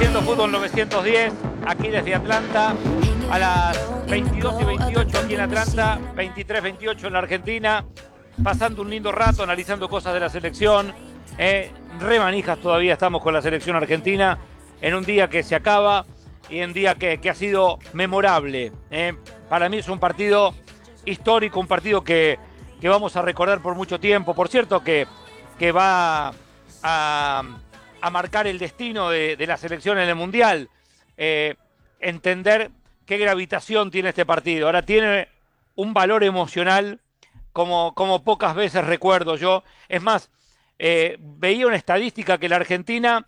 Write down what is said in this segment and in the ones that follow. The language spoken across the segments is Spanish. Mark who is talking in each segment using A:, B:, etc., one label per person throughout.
A: Haciendo Fútbol 910, aquí desde Atlanta, a las 22:28 aquí en Atlanta, 23:28 en la Argentina, pasando un lindo rato, analizando cosas de la selección. Remanijas todavía estamos con la selección argentina, en un día que se acaba y en un día que ha sido memorable. Para mí es un partido histórico, un partido que vamos a recordar por mucho tiempo. Por cierto, que va a marcar el destino de la selección en el Mundial. Entender qué gravitación tiene este partido. Ahora tiene un valor emocional como pocas veces recuerdo yo. Es más, veía una estadística que la Argentina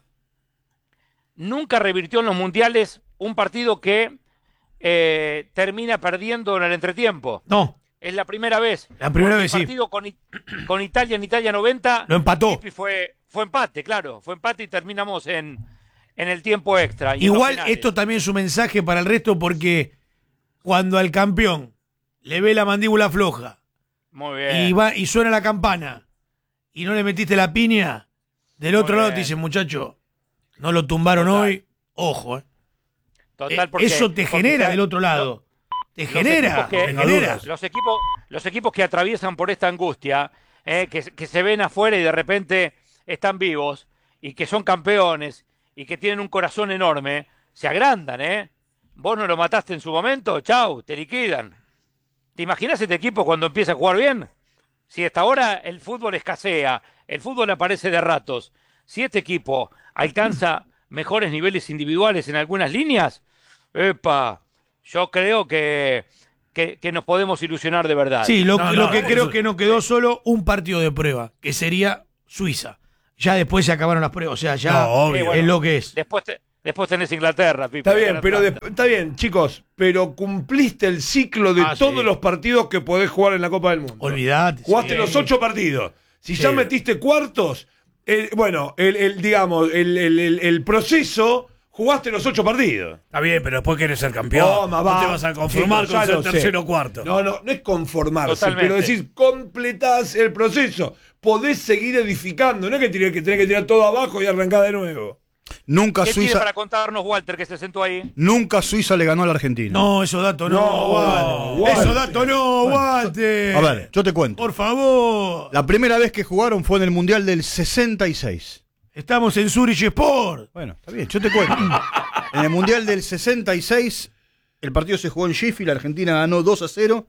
A: nunca revirtió en los Mundiales un partido que termina perdiendo en el entretiempo.
B: No.
A: Es la primera vez.
B: La primera vez,
A: el partido con Italia en Italia 90.
B: Lo empató.
A: Fue empate, claro. Fue empate y terminamos en el tiempo extra.
B: Igual esto también es un mensaje para el resto, porque cuando al campeón le ve la mandíbula floja,
A: muy bien,
B: y suena la campana y no le metiste la piña, del otro lado te dicen, muchacho, no lo tumbaron hoy, ojo.
A: Total, porque,
B: eso te genera del otro lado. Te genera.
A: Los equipos que atraviesan por esta angustia, que se ven afuera y de repente están vivos, y que son campeones, y que tienen un corazón enorme, se agrandan, Vos no lo mataste en su momento, chau, te liquidan. ¿Te imaginas este equipo cuando empieza a jugar bien? Si hasta ahora el fútbol escasea, el fútbol aparece de ratos, si este equipo alcanza mejores niveles individuales en algunas líneas, ¡epa! Yo creo que nos podemos ilusionar de verdad.
B: Sí, lo que creo que no quedó solo un partido de prueba, que sería Suiza. Ya después se acabaron las pruebas, o sea, ya es lo que es.
A: Después tenés Inglaterra, Pipe.
C: Está bien, pero está bien, chicos, pero cumpliste el ciclo de todos los partidos que podés jugar en la Copa del Mundo.
B: Olvidate.
C: Jugaste los 8 partidos. Si ya metiste cuartos, el proceso... Jugaste los 8 partidos.
D: Está bien, pero después querés ser campeón. No te vas a conformar con ser tercero o cuarto.
C: No es conformarse.
A: Totalmente.
C: Pero decís, completás el proceso. Podés seguir edificando. No es que tenés que tirar todo abajo y arrancar de nuevo.
E: Nunca
A: ¿Qué
E: Suiza.
A: tiene para contarnos Walter, que se sentó ahí?
E: Nunca Suiza le ganó a la Argentina.
B: No, esos datos no, Walter. Esos datos no, Walter.
E: A ver, yo te cuento.
B: Por favor.
E: La primera vez que jugaron fue en el Mundial del 66.
B: Estamos en Zurich Sport.
E: Bueno, está bien, yo te cuento. En el Mundial del 66, el partido se jugó en Sheffield, la Argentina ganó 2-0.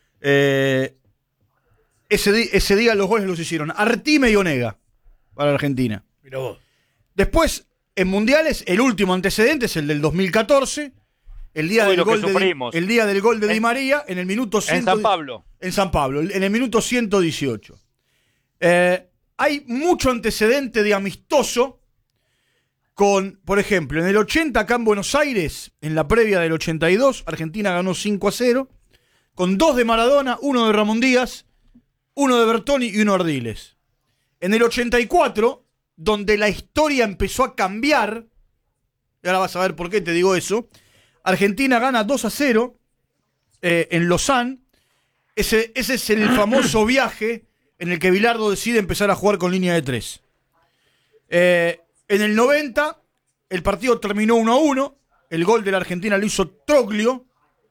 E: Ese día los goles los hicieron Artime y Onega para la Argentina.
D: Mirá vos.
E: Después, en Mundiales, el último antecedente es el del 2014, el día del gol de Di María, en el minuto 100,
A: en San Pablo.
E: En San Pablo, en el minuto 118. Hay mucho antecedente de amistoso con, por ejemplo, en el 80 acá en Buenos Aires, en la previa del 82, Argentina ganó 5-0, con 2 de Maradona, 1 de Ramón Díaz, 1 de Bertoni y 1 de Ardiles. En el 84, donde la historia empezó a cambiar, y ahora vas a ver por qué te digo eso, Argentina gana 2-0 en Lausanne. Ese es el famoso viaje en el que Bilardo decide empezar a jugar con línea de 3. En el 90, el partido terminó 1-1. El gol de la Argentina lo hizo Troglio.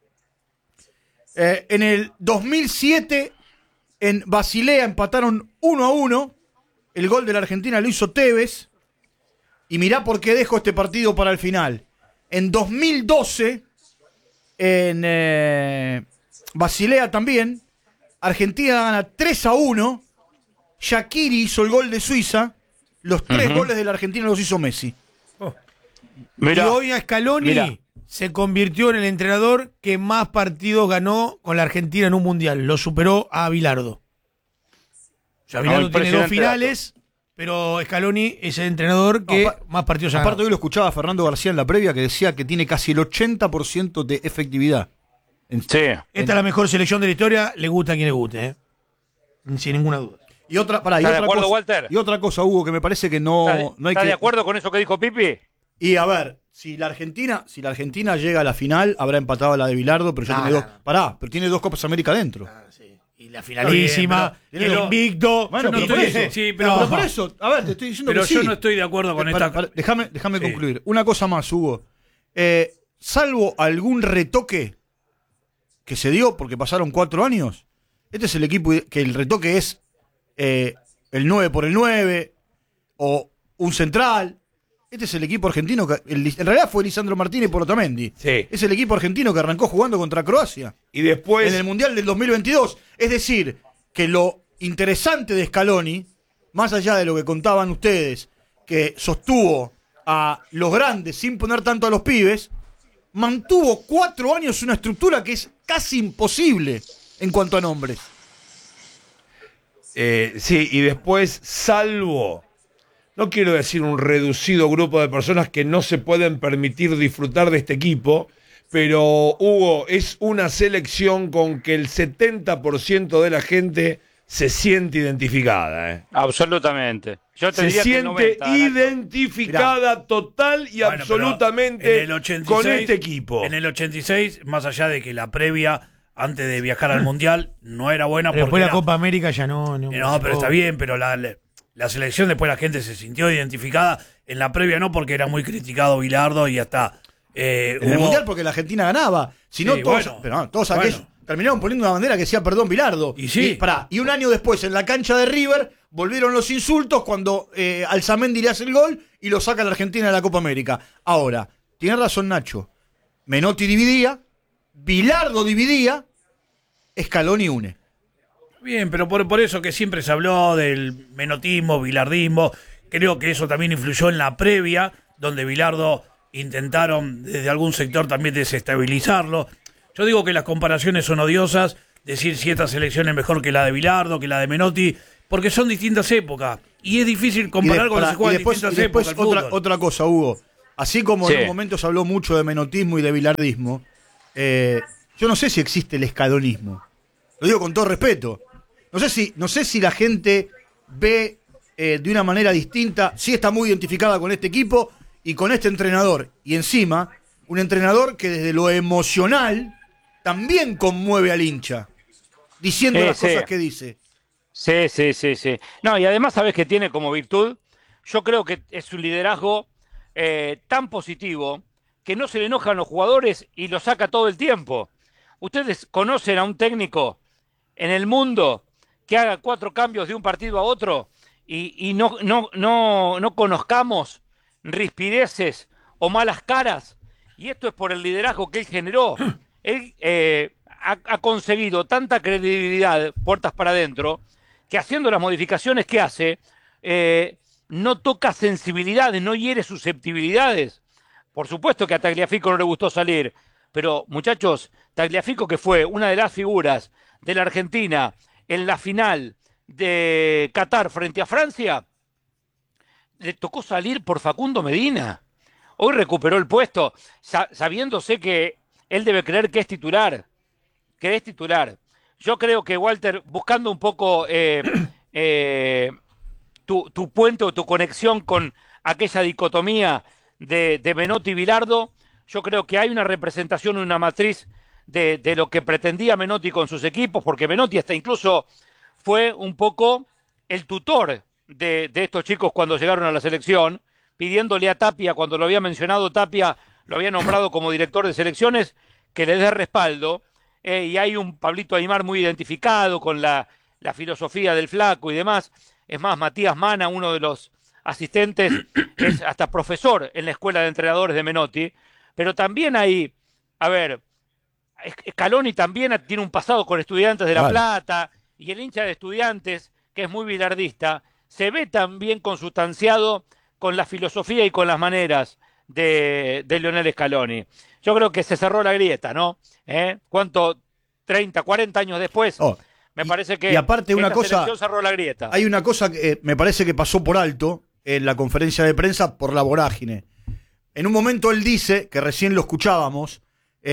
E: En el 2007, en Basilea empataron 1-1. El gol de la Argentina lo hizo Tevez. Y mirá por qué dejo este partido para el final. En 2012, en Basilea también, Argentina gana 3-1. Shaqiri hizo el gol de Suiza. Los 3 goles de la Argentina los hizo Messi.
B: Y hoy a Scaloni se convirtió en el entrenador que más partidos ganó con la Argentina en un mundial. Lo superó a Bilardo. O sea, Bilardo tiene 2 finales, pero Scaloni es el entrenador que más partidos ha ganado.
E: Aparte, hoy lo escuchaba a Fernando García en la previa, que decía que tiene casi el 80% de efectividad.
B: Esta es la mejor selección de la historia, le gusta a quien le guste, sin ninguna duda.
E: Y otra,
A: ¿Estás de acuerdo, Walter?
E: Y otra cosa, Hugo, que me parece que no hay que...
A: ¿Estás de acuerdo con eso que dijo Pipi?
E: Y a ver, si la Argentina llega a la final, habrá empatado a la de Bilardo, pero ya tiene 2. Pero tiene 2 Copas América adentro.
B: Y la finalísima,
E: bien,
B: el invicto.
E: Bueno,
D: no
E: pero
D: estoy-
E: eso.
D: sí, pero-
E: Por eso, a ver, te estoy diciendo
D: Pero
E: que
D: yo
E: sí.
D: no estoy de acuerdo con esta.
E: Déjame
D: Sí.
E: concluir. Una cosa más, Hugo. Salvo algún retoque que se dio, porque pasaron 4 años, este es el equipo que el retoque es el 9 por el 9 o un central. Este es el equipo argentino que en realidad fue Lisandro Martínez por Otamendi.
C: Sí.
E: Es el equipo argentino que arrancó jugando contra Croacia
C: Y después.
E: en el Mundial del 2022. Es decir, que lo interesante de Scaloni, más allá de lo que contaban ustedes, que sostuvo a los grandes sin poner tanto a los pibes, mantuvo 4 años una estructura que es casi imposible en cuanto a nombres.
C: Sí, y después, salvo, no quiero decir un reducido grupo de personas que no se pueden permitir disfrutar de este equipo, pero Hugo, es una selección con que el 70% de la gente se siente identificada.
A: Absolutamente. Yo te
C: Se
A: diría que
C: siente
A: 90, Nacho.
C: identificada total y
D: Bueno, pero
C: absolutamente
D: en el 86,
C: con este equipo.
D: En el 86, más allá de que la previa, antes de viajar al Mundial, no era buena.
B: Pero
D: porque
B: después la
D: era-
B: Copa América ya no.
D: No, pero está bien, pero la selección después la gente se sintió identificada. En la previa no, porque era muy criticado Bilardo y hasta...
E: En el Mundial porque la Argentina ganaba. Si no,
D: Sí,
E: todos,
D: bueno,
E: pero no, todos
D: bueno.
E: aquellos terminaron poniendo una bandera que decía perdón Bilardo.
D: Y sí.
E: Y un año después, en la cancha de River, volvieron los insultos cuando Alzamendi le hace el gol y lo saca la Argentina de la Copa América. Ahora, tiene razón Nacho. Menotti dividía, Bilardo dividía, Scaloni une.
D: Bien, pero por eso que siempre se habló del menotismo, bilardismo, creo que eso también influyó en la previa, donde Bilardo intentaron desde algún sector también desestabilizarlo. Yo digo que las comparaciones son odiosas, decir si esta selección es mejor que la de Bilardo, que la de Menotti, porque son distintas épocas. Y es difícil comparar cuando se juega en distintas épocas el fútbol.
E: Otra cosa, Hugo. Así como
A: Sí.
E: en un momento se habló mucho de menotismo y de bilardismo, yo no sé si existe el escalonismo. Lo digo con todo respeto. No sé si la gente ve de una manera distinta, sí está muy identificada con este equipo y con este entrenador. Y encima, un entrenador que desde lo emocional también conmueve al hincha, diciendo las cosas que dice.
A: Sí. No, y además, ¿sabes qué tiene como virtud? Yo creo que es un liderazgo tan positivo que no se le enojan los jugadores y lo saca todo el tiempo. ¿Ustedes conocen a un técnico en el mundo que haga 4 cambios de un partido a otro y no conozcamos rispideces o malas caras? Y esto es por el liderazgo que él generó. Él ha conseguido tanta credibilidad, puertas para adentro, que haciendo las modificaciones que hace, no toca sensibilidades, no hiere susceptibilidades. Por supuesto que a Tagliafico no le gustó salir, pero muchachos, Tagliafico, que fue una de las figuras de la Argentina en la final de Qatar frente a Francia, le tocó salir por Facundo Medina. Hoy recuperó el puesto, sabiéndose que él debe creer que es titular. Yo creo que, Walter, buscando un poco tu puente o tu conexión con aquella dicotomía de Menotti y Bilardo, yo creo que hay una representación, una matriz de lo que pretendía Menotti con sus equipos, porque Menotti hasta incluso fue un poco el tutor de estos chicos cuando llegaron a la selección, pidiéndole a Tapia, cuando lo había mencionado Tapia, lo había nombrado como director de selecciones, que le dé respaldo, y hay un Pablito Aimar muy identificado con la filosofía del Flaco y demás. Es más, Matías Mana, uno de los asistentes, es hasta profesor en la escuela de entrenadores de Menotti, pero también hay, Scaloni también tiene un pasado con Estudiantes de La Plata, y el hincha de Estudiantes, que es muy bilardista, se ve también consustanciado con la filosofía y con las maneras de Lionel Scaloni. Yo creo que se cerró la grieta, ¿no? ¿Cuánto? 30, 40 años después, me parece que
E: y aparte una
A: esta
E: cosa,
A: selección cerró la grieta.
E: Hay una cosa que me parece que pasó por alto en la conferencia de prensa por la vorágine. En un momento él dice, que recién lo escuchábamos,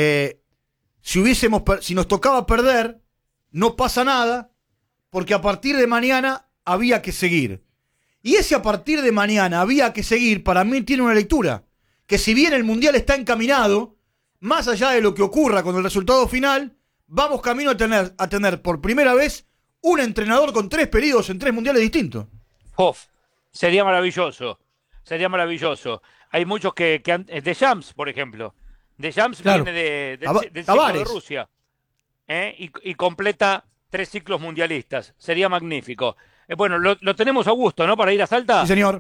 E: si nos tocaba perder, no pasa nada, porque a partir de mañana había que seguir. Y ese a partir de mañana había que seguir, para mí tiene una lectura, que si bien el Mundial está encaminado, más allá de lo que ocurra con el resultado final, vamos camino a tener por primera vez un entrenador con 3 periodos en 3 mundiales distintos.
A: Sería maravilloso. Sería maravilloso. Hay muchos que han... Deschamps, por ejemplo. Deschamps viene del ciclo de Rusia. Y completa 3 ciclos mundialistas. Sería magnífico. Bueno, lo tenemos a gusto, ¿no? Para ir a Salta.
E: Sí, señor.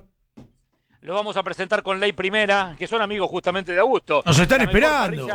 A: Lo vamos a presentar con Ley Primera, que son amigos justamente de Augusto.
B: Nos están esperando.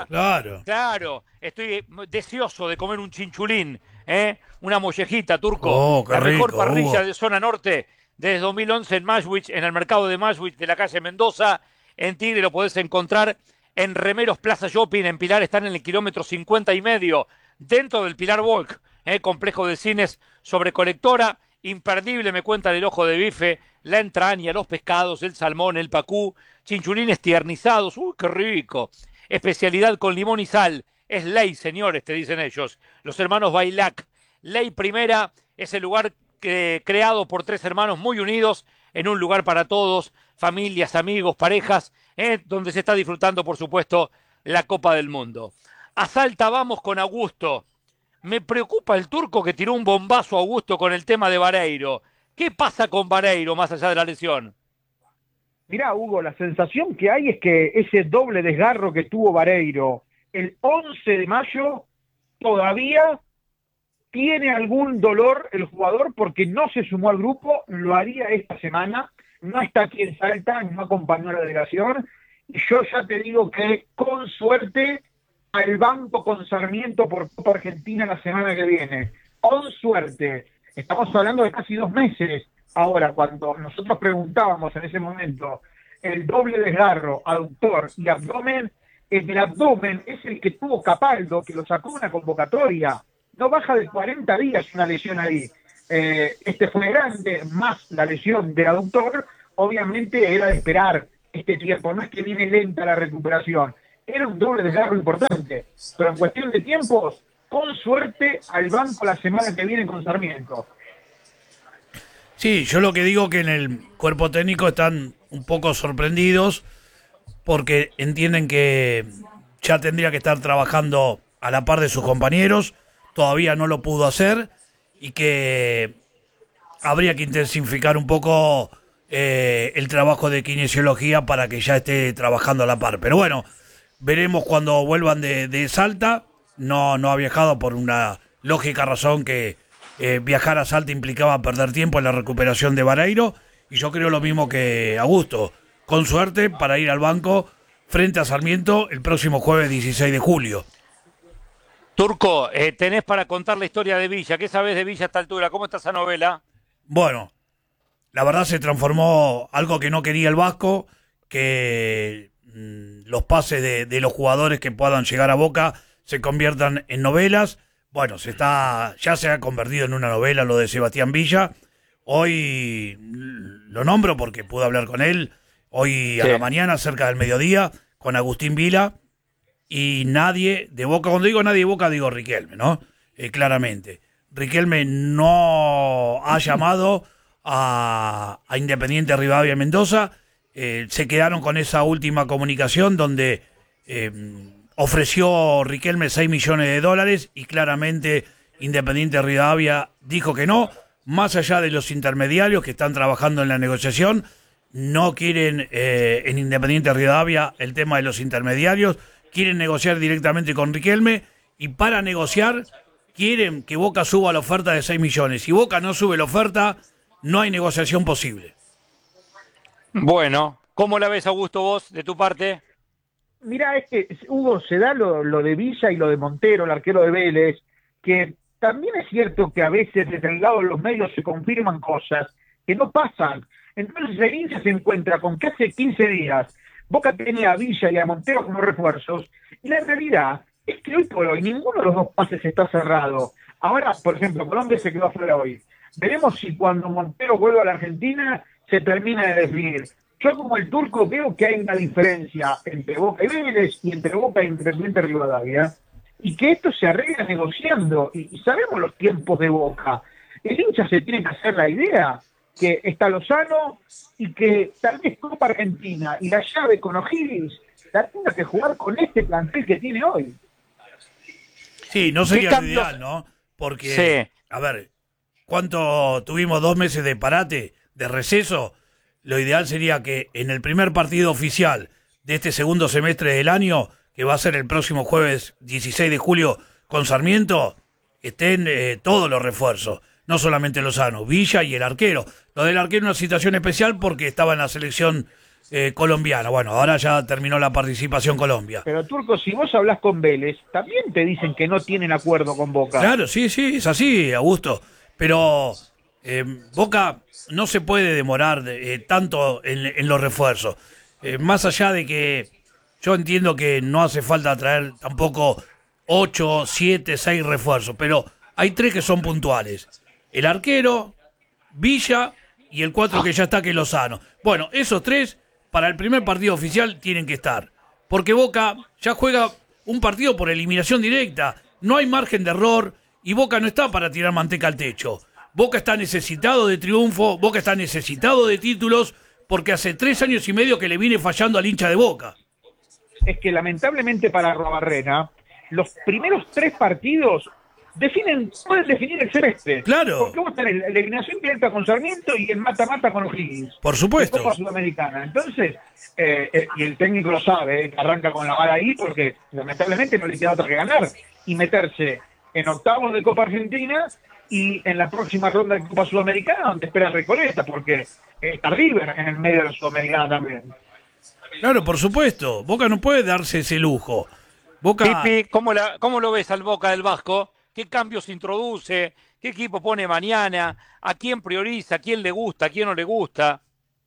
A: Claro. Estoy deseoso de comer un chinchulín, una mollejita, Turco.
D: Qué
A: la mejor
D: rico,
A: parrilla
D: Hugo.
A: de zona norte desde 2011 en Mashwich, en el mercado de Mashwich de la calle Mendoza. En Tigre lo podés encontrar en Remeros Plaza Shopping. En Pilar están en el kilómetro 50,5, dentro del Pilar Walk, complejo de cines sobre Colectora. Imperdible, me cuentan, el ojo de bife, la entraña, los pescados, el salmón, el pacú, chinchulines tiernizados. ¡Uy, qué rico! Especialidad con limón y sal. Es Ley, señores, te dicen ellos. Los hermanos Bailac. Ley Primera es el lugar creado por 3 hermanos muy unidos, en un lugar para todos, familias, amigos, parejas, donde se está disfrutando, por supuesto, la Copa del Mundo. A Salta vamos con Augusto. Me preocupa el Turco que tiró un bombazo a Augusto con el tema de Vareiro. ¿Qué pasa con Vareiro más allá de la lesión?
F: Mirá, Hugo, la sensación que hay es que ese doble desgarro que tuvo Vareiro el 11 de mayo todavía tiene algún dolor el jugador porque no se sumó al grupo, lo haría esta semana, no está aquí en Salta, no acompañó a la delegación, y yo ya te digo que con suerte al banco con Sarmiento por Copa Argentina la semana que viene, con suerte. Estamos hablando de casi 2 meses. Ahora, cuando nosotros preguntábamos en ese momento el doble desgarro, aductor y abdomen, el del abdomen es el que tuvo Capaldo, que lo sacó en una convocatoria. No baja de 40 días una lesión ahí. Este fue grande, más la lesión del aductor, obviamente era de esperar este tiempo. No es que viene lenta la recuperación. Era un doble desgarro importante. Pero en cuestión de tiempos, con suerte, al banco la semana que viene con Sarmiento.
D: Sí, yo lo que digo que en el cuerpo técnico están un poco sorprendidos porque entienden que ya tendría que estar trabajando a la par de sus compañeros, todavía no lo pudo hacer y que habría que intensificar un poco el trabajo de kinesiología para que ya esté trabajando a la par. Pero bueno, veremos cuando vuelvan de Salta. No ha viajado por una lógica razón que viajar a Salta implicaba perder tiempo en la recuperación de Vareiro, y yo creo lo mismo que Augusto, con suerte para ir al banco frente a Sarmiento el próximo jueves 16 de julio.
A: Turco, tenés para contar la historia de Villa. ¿Qué sabés de Villa a esta altura? ¿Cómo está esa novela?
D: Bueno, la verdad se transformó algo que no quería el Vasco, que los pases de los jugadores que puedan llegar a Boca se conviertan en novelas. Bueno, ya se ha convertido en una novela lo de Sebastián Villa. Hoy lo nombro porque pude hablar con él hoy a la mañana, cerca del mediodía, con Agustín Vila, y nadie de Boca, cuando digo nadie de Boca digo Riquelme, ¿no? Claramente. Riquelme no ha llamado a Independiente Rivadavia Mendoza. Se quedaron con esa última comunicación donde ofreció Riquelme $6 millones y claramente Independiente Rivadavia dijo que no. Más allá de los intermediarios que están trabajando en la negociación, no quieren en Independiente Rivadavia el tema de los intermediarios, quieren negociar directamente con Riquelme, y para negociar quieren que Boca suba la oferta de 6 millones. Si Boca no sube la oferta, no hay negociación posible.
A: Bueno, ¿cómo la ves, Augusto, vos, de tu parte?
F: Mirá, es que, Hugo, se da lo de Villa y lo de Montero, el arquero de Vélez, que también es cierto que a veces desde el lado de los medios se confirman cosas que no pasan. Entonces el hincha se encuentra con que hace 15 días Boca tenía a Villa y a Montero como refuerzos, y la realidad es que hoy por hoy ninguno de los dos pases está cerrado. Ahora, por ejemplo, Colombia se quedó afuera hoy. Veremos si cuando Montero vuelva a la Argentina se termina de definir. Yo, como el Turco, veo que hay una diferencia entre Boca y Vélez y entre Boca e Independiente Rivadavia, y que esto se arregla negociando, y sabemos los tiempos de Boca. El hincha se tiene que hacer la idea que está Lozano y que tal vez Copa Argentina y la llave con O'Higgins la tenga que jugar con este plantel que tiene hoy.
D: Sí, no sería lo ideal, ¿no? Porque, a ver, ¿cuánto tuvimos 2 meses de parate, de receso? Lo ideal sería que en el primer partido oficial de este segundo semestre del año, que va a ser el próximo jueves 16 de julio con Sarmiento, estén todos los refuerzos, no solamente Lozano, Villa y el arquero. Lo del arquero es una situación especial porque estaba en la selección colombiana. Bueno, ahora ya terminó la participación Colombia.
F: Pero Turco, si vos hablas con Vélez, también te dicen que no tienen acuerdo con Boca.
D: Claro, sí, es así, Augusto. Pero Boca no se puede demorar tanto en los refuerzos. Más allá de que yo entiendo que no hace falta traer tampoco 8, 7, 6 refuerzos, pero hay 3 que son puntuales. El arquero, Villa y el 4 que ya está, que es Lozano. Bueno, esos 3 para el primer partido oficial tienen que estar. Porque Boca ya juega un partido por eliminación directa. No hay margen de error y Boca no está para tirar manteca al techo. Boca está necesitado de triunfo, Boca está necesitado de títulos, porque hace 3 años y medio que le viene fallando al hincha de Boca.
F: Es que lamentablemente para Arrobarrena, los primeros 3 partidos pueden definir el semestre.
D: Claro.
F: Porque vos tenés la eliminación directa con Sarmiento y el mata-mata con O'Higgins.
D: Por supuesto.
F: Copa Sudamericana. Entonces, y el técnico lo sabe, que arranca con la bala ahí porque lamentablemente no le queda otra que ganar y meterse en octavos de Copa Argentina y en la próxima ronda de Copa Sudamericana donde espera Recoleta, porque está River en el medio de la Sudamericana también.
D: Claro, por supuesto. Boca no puede darse ese lujo. Boca...
A: Pipi, ¿cómo lo ves al Boca del Vasco? ¿Qué cambios introduce? ¿Qué equipo pone mañana? ¿A quién prioriza? ¿A quién le gusta? ¿A quién no le gusta?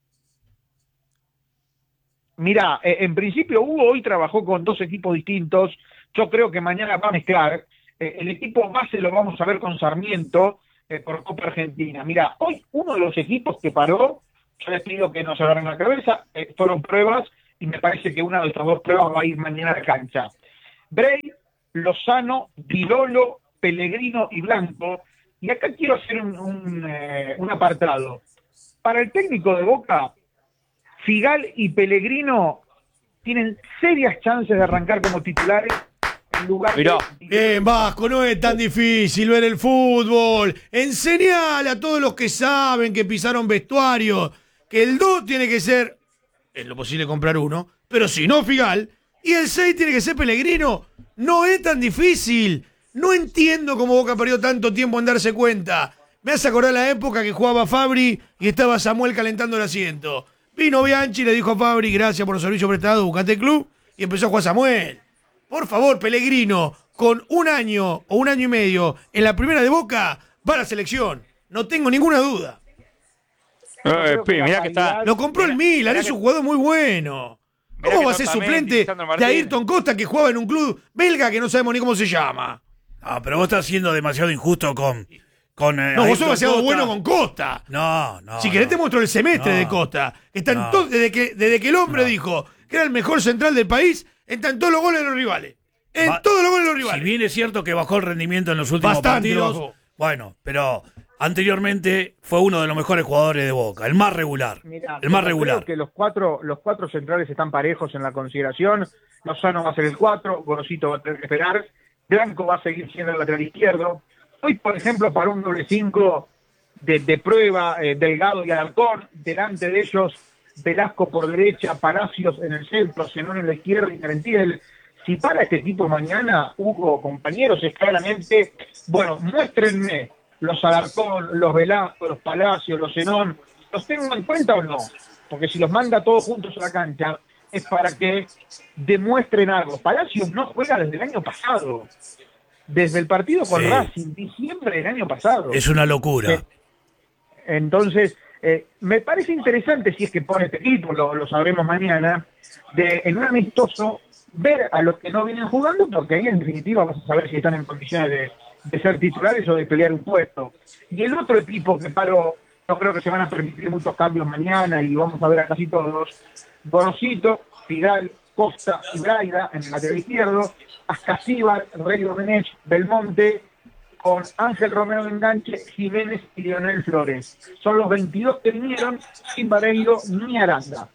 F: Mirá, en principio Hugo hoy trabajó con 2 equipos distintos. Yo creo que mañana va a mezclar. El equipo base lo vamos a ver con Sarmiento por Copa Argentina. Mirá, hoy uno de los equipos que paró, yo les pido que no se agarren la cabeza, fueron pruebas y me parece que una de estas 2 pruebas va a ir mañana a la cancha. Bray, Lozano, Dilolo, Pellegrino y Blanco. Y acá quiero hacer un apartado. Para el técnico de Boca, Figal y Pellegrino tienen serias chances de arrancar como titulares en lugar
A: Mirá.
F: de...
B: Bien, Vasco, no es tan difícil ver el fútbol. Enseñale a todos los que saben que pisaron vestuario que el 2 tiene que ser, en lo posible comprar uno, pero si no Figal, y el 6 tiene que ser Pellegrino. No es tan difícil. No entiendo cómo Boca perdió tanto tiempo en darse cuenta. Me hace acordar la época que jugaba Fabri y estaba Samuel calentando el asiento. Vino Bianchi y le dijo a Fabri, gracias por los servicios prestados, buscate el club, y empezó a jugar Samuel. Por favor, Pellegrino, con 1 año o 1 año y medio en la primera de Boca, va a la selección. No tengo ninguna duda.
A: Mirá que está.
B: Lo compró el Milan, es un jugador muy bueno. ¿Cómo va a ser suplente de Ayrton Costa que jugaba en un club belga que no sabemos ni cómo se llama?
D: Ah, pero vos estás siendo demasiado injusto con
B: no, vos sos demasiado bueno con Costa.
D: No.
B: Si querés te muestro el semestre de Costa. Están desde que el hombre dijo que era el mejor central del país, están todos los goles de los rivales. Todos los goles de los rivales.
D: Si bien es cierto que bajó el rendimiento en los últimos partidos, bajó. Bueno, pero anteriormente fue uno de los mejores jugadores de Boca, el más regular.
F: Mirá,
D: el más regular.
F: Creo que los cuatro centrales están parejos en la consideración. Lozano va a ser el 4, Gorosito va a tener que esperar, Blanco va a seguir siendo el lateral izquierdo. Hoy, por ejemplo, para un doble 5 de prueba, Delgado y Alarcón, delante de ellos Velasco por derecha, Palacios en el centro, Zenón en la izquierda y Merentiel. Si para este tipo mañana, Hugo, compañeros, es claramente, bueno, muéstrenme los Alarcón, los Velasco, los Palacios, los Zenón, ¿los tengo en cuenta o no? Porque si los manda todos juntos a la cancha, es para que demuestren algo. Palacios no juega desde el año pasado. Desde el partido con Racing, diciembre del año pasado.
D: Es una locura.
F: Entonces, me parece interesante, si es que pone este equipo, lo sabremos mañana, en un amistoso, ver a los que no vienen jugando, porque ahí en definitiva vas a saber si están en condiciones de ser titulares o de pelear un puesto. Y el otro equipo que paro, no creo que se van a permitir muchos cambios mañana y vamos a ver a casi todos. Gorosito, Figal, Costa y Braida en el lateral izquierdo, Ascasíbar, Rey Domenech, Belmonte, con Ángel Romero de enganche, Jiménez y Lionel Flores. Son los 22 que vinieron sin Vareiro ni Aranda.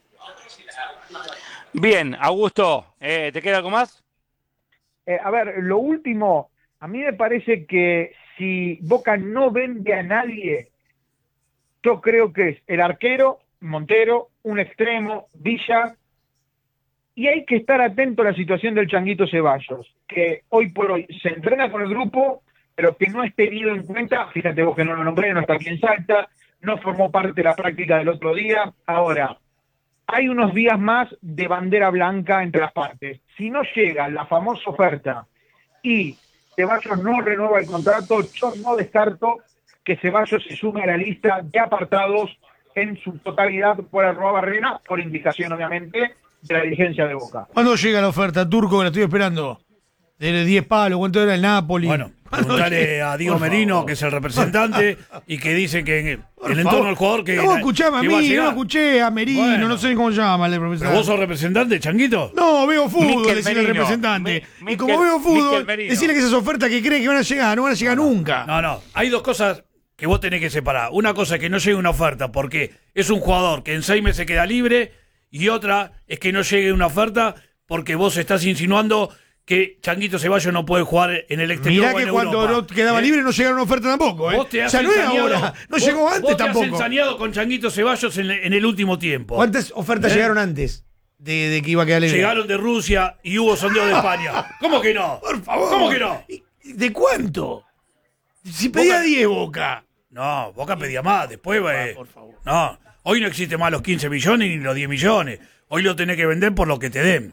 A: Bien, Augusto, ¿te queda algo más?
F: A ver, lo último, A mí me parece que si Boca no vende a nadie, yo creo que es el arquero, Montero, un extremo, Villa, y hay que estar atento a la situación del Changuito Ceballos, que hoy por hoy se entrena con el grupo, pero que no es tenido en cuenta. Fíjate vos que no lo nombré, no está aquí en Salta, no formó parte de la práctica del otro día. Ahora, hay unos días más de bandera blanca entre las partes. Si no llega la famosa oferta y Ceballos no renueva el contrato, yo no descarto que Ceballos se sume a la lista de apartados en su totalidad por Arroba Barrena, por indicación obviamente de la dirigencia de Boca.
B: ¿Cuándo llega la oferta, Turco, que la estoy esperando? De 10 palos, ¿cuánto era el Napoli?
D: Bueno, preguntale a Diego Merino, que es el representante, y que dice que en el entorno del jugador que.
B: No escuchame a mí, no escuché a Merino, bueno, no sé cómo se llama el representante.
D: ¿Pero vos sos representante, Changuito?
B: No, veo fútbol, decirle al representante. Y como veo fútbol, decirle que esas ofertas que cree que van a llegar, no van a llegar nunca.
D: No, hay dos cosas que vos tenés que separar. Una cosa es que no llegue una oferta porque es un jugador que en 6 meses queda libre, y otra es que no llegue una oferta porque vos estás insinuando que Changuito Ceballos no puede jugar en el exterior.
B: Mirá que cuando no quedaba libre no llegaron una oferta tampoco.
D: Vos te has
B: no es ahora, no llegó antes
D: vos
B: tampoco.
D: Vos te has ensañado con Changuito Ceballos en el último tiempo.
B: ¿Cuántas ofertas llegaron antes de que iba a quedar libre?
D: Llegaron de Rusia y hubo sondeo de España. ¿Cómo que no?
B: Por favor.
D: ¿Cómo que no?
B: ¿De cuánto? Si pedía
D: Boca,
B: 10 Boca.
D: No, Boca pedía más. Después,
B: por favor.
D: No, hoy no existe más los 15 millones ni los 10 millones. Hoy lo tenés que vender por lo que te den.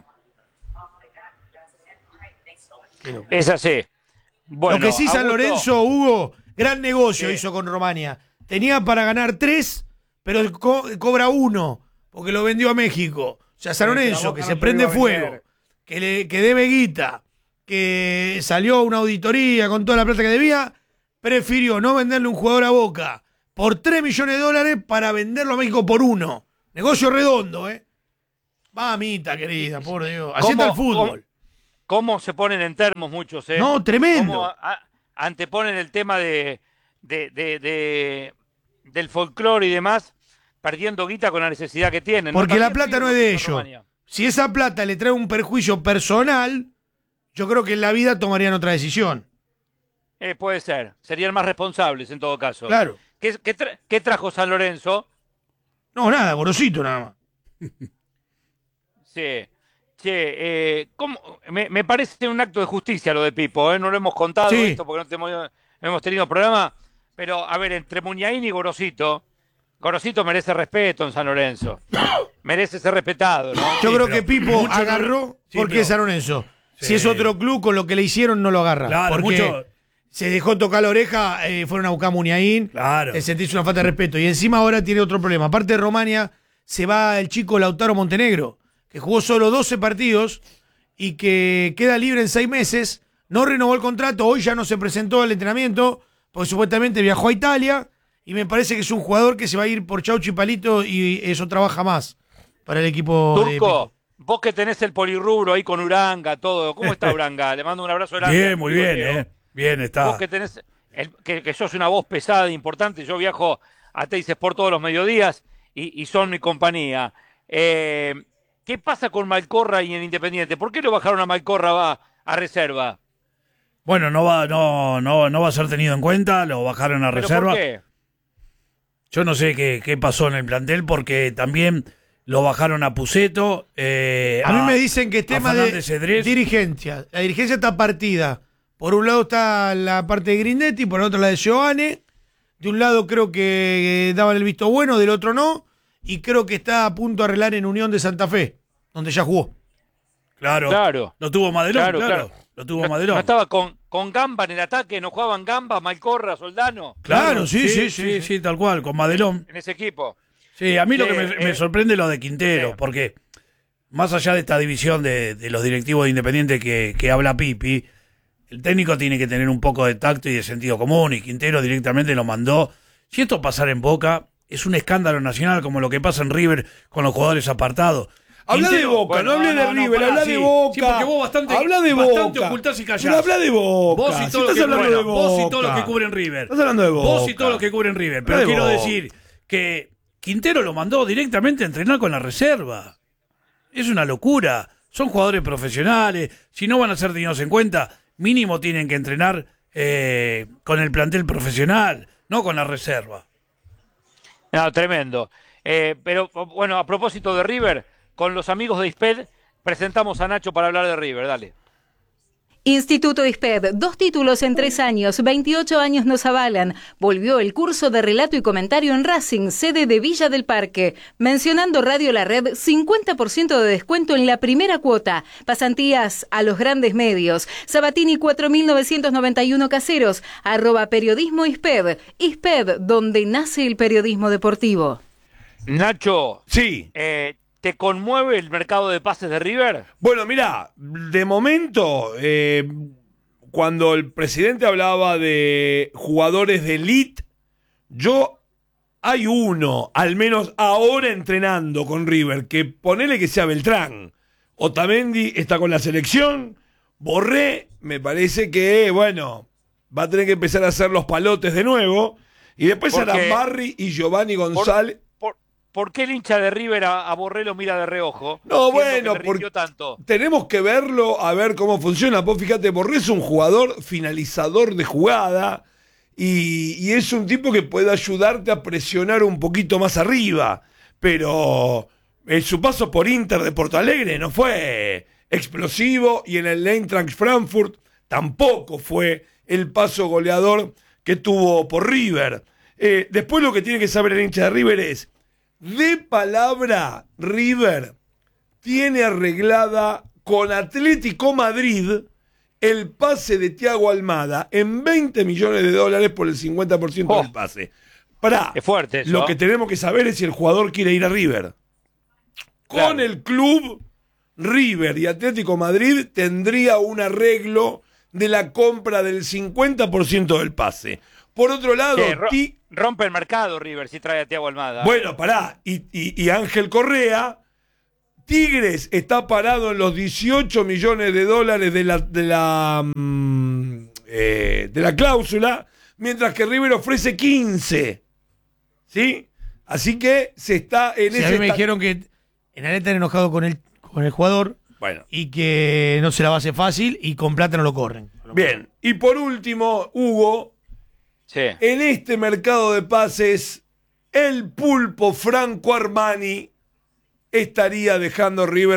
A: Es así. Bueno,
B: lo que sí, San
A: Augusto,
B: Lorenzo, Hugo, gran negocio hizo con Romania. Tenía para ganar 3, pero cobra 1, porque lo vendió a México. O sea, San Lorenzo, que se prende fuego, que debe guita, que salió una auditoría con toda la plata que debía, prefirió no venderle un jugador a Boca por 3 millones de dólares para venderlo a México por 1. Negocio redondo, ¿eh? Mamita querida, por Dios. Así está el fútbol.
A: ¿Cómo se ponen en termos muchos, eh?
B: No, tremendo.
A: ¿Cómo anteponen el tema del folclore y demás, perdiendo guita con la necesidad que tienen?
B: Porque la plata no es de ellos. Si esa plata le trae un perjuicio personal, yo creo que en la vida tomarían otra decisión.
A: Puede ser. Serían más responsables en todo caso.
B: Claro.
A: ¿Qué trajo San Lorenzo?
B: No, nada, Gorosito nada más.
A: Sí. Che, me parece un acto de justicia lo de Pipo, ¿eh? No lo hemos contado esto porque no hemos tenido programa, pero a ver, entre Muñain y Gorosito merece respeto en San Lorenzo. Merece ser respetado, ¿no?
B: Yo creo que Pipo agarró porque es San Lorenzo. Sí. Si es otro club, con lo que le hicieron no lo agarra.
D: Claro,
B: porque se dejó tocar la oreja, fueron a buscar a Muñain,
D: claro.
B: Sentís una falta de respeto. Y encima ahora tiene otro problema. Aparte de Romania, se va el chico Lautaro Montenegro, que jugó solo 12 partidos y que queda libre en 6 meses, no renovó el contrato, hoy ya no se presentó al entrenamiento, porque supuestamente viajó a Italia, y me parece que es un jugador que se va a ir por Chauchi Palito y eso trabaja más para el equipo.
A: Turco, vos que tenés el polirrubro ahí con Uranga, todo, ¿cómo está Uranga? Le mando un abrazo grande.
D: Bien, muy bien, bien está.
A: Vos que tenés, que sos una voz pesada e importante, yo viajo a Teis Sport todos los mediodías y son mi compañía. ¿Qué pasa con Malcorra y en Independiente? ¿Por qué lo bajaron a Malcorra a reserva?
D: Bueno, no va a ser tenido en cuenta, lo bajaron a reserva.
A: ¿Por qué?
D: Yo no sé qué pasó en el plantel porque también lo bajaron a Puceto.
B: A mí me dicen que es tema de dirigencia. La dirigencia está partida. Por un lado está la parte de Grindetti, por el otro la de Giovane. De un lado creo que daban el visto bueno, del otro no. Y creo que está a punto de arreglar en Unión de Santa Fe, donde ya jugó.
D: Claro. Lo tuvo Madelón, claro. Lo tuvo Madelón.
A: ¿No estaba con Gamba en el ataque? ¿No jugaban Gamba, Malcorra, Soldano?
D: Claro, sí, tal cual, con Madelón.
A: En ese equipo.
D: Sí, a mí lo que me sorprende es lo de Quintero, porque más allá de esta división de los directivos de Independiente que habla Pipi, el técnico tiene que tener un poco de tacto y de sentido común, y Quintero directamente lo mandó. Si esto pasara en Boca, es un escándalo nacional, como lo que pasa en River con los jugadores apartados.
C: Habla de Boca, no hable de River, habla de Boca.
D: Sí, porque vos bastante ocultás y callás.
C: Pero habla de Boca.
D: Vos y todos los que cubren River.
C: Estás hablando de Boca.
D: Vos y todos los que cubren River. Pero quiero decir que Quintero lo mandó directamente a entrenar con la reserva. Es una locura. Son jugadores profesionales. Si no van a ser tenidos en cuenta, mínimo tienen que entrenar con el plantel profesional, no con la reserva.
A: No, tremendo. Pero bueno, a propósito de River, con los amigos de ISPED presentamos a Nacho para hablar de River, dale.
G: Instituto ISPED, 2 títulos en 3 años, 28 años nos avalan. Volvió el curso de relato y comentario en Racing, sede de Villa del Parque. Mencionando Radio La Red, 50% de descuento en la primera cuota. Pasantías a los grandes medios. Sabatini 4991 Caseros, @periodismo ISPED. ISPED, donde nace el periodismo deportivo.
A: Nacho.
C: Sí.
A: ¿Te conmueve el mercado de pases de River?
C: Bueno, mira, de momento, cuando el presidente hablaba de jugadores de elite, hay uno, al menos ahora entrenando con River, que ponele que sea Beltrán. Otamendi está con la selección, Borré, me parece que, bueno, va a tener que empezar a hacer los palotes de nuevo, y después Arambarri y Giovanni González.
A: ¿Por qué el hincha de River a Borré lo mira de reojo?
C: No, bueno, porque
A: tanto.
C: Tenemos que verlo a ver cómo funciona. Vos fíjate, Borré es un jugador finalizador de jugada y es un tipo que puede ayudarte a presionar un poquito más arriba. Pero su paso por Inter de Porto Alegre no fue explosivo y en el Eintracht Frankfurt tampoco fue el paso goleador que tuvo por River. Después lo que tiene que saber el hincha de River es: de palabra, River tiene arreglada con Atlético Madrid el pase de Thiago Almada en $20 millones por el 50% del pase.
A: Es fuerte eso.
C: Lo que tenemos que saber es si el jugador quiere ir a River. Con el club, River y Atlético Madrid tendría un arreglo de la compra del 50% del pase. Por otro lado,
A: rompe el mercado River si trae a Thiago Almada.
C: Bueno, pará. Y Ángel Correa, Tigres está parado en los $18 millones de la cláusula, mientras que River ofrece 15. ¿Sí? Así que se está en ese.
B: A mí me dijeron que en Areta están enojados con el jugador.
C: Bueno.
B: Y que no se la va a hacer fácil y con plata no lo corren.
C: Bien. Y por último, Hugo.
A: Sí.
C: En este mercado de pases, el pulpo Franco Armani estaría dejando River